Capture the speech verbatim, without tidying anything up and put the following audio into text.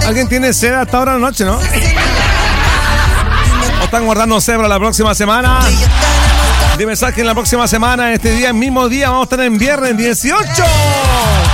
¿Alguien tiene sed hasta ahora de la noche, no? ¿O están guardando sed para la próxima semana? Dime, saquen la próxima semana, este día, el mismo día, vamos a estar en viernes dieciocho.